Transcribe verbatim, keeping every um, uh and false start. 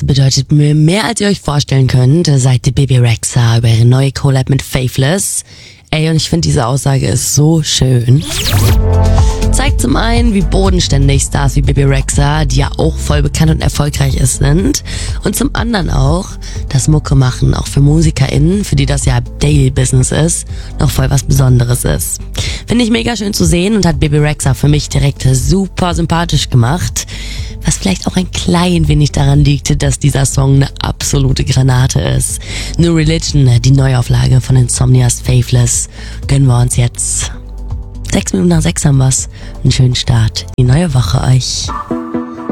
bedeutet mir mehr, als ihr euch vorstellen könnt, seit die Bebe Rexha über ihre neue Collab mit Faithless. Ey, und ich finde, diese Aussage ist so schön. Zeigt zum einen, wie bodenständig Stars wie Bebe Rexha, die ja auch voll bekannt und erfolgreich ist, sind. Und zum anderen auch, dass Mucke machen auch für MusikerInnen, für die das ja Daily Business ist, noch voll was Besonderes ist. Finde ich mega schön zu sehen und hat Bebe Rexha für mich direkt super sympathisch gemacht. Was vielleicht auch ein klein wenig daran liegt, dass dieser Song eine absolute Granate ist. New Religion, die Neuauflage von Insomnias Faithless, gönnen wir uns jetzt. Sechs Minuten nach sechs haben wir's. Einen schönen Start in die neue Woche euch.